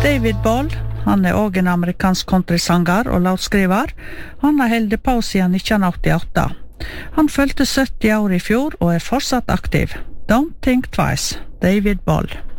David Ball, han også en amerikansk countrysanger og låtskriver. Han har holdt på siden 1988. Han fylte 70 år i fjor og er fortsatt aktiv. Don't think twice, David Ball.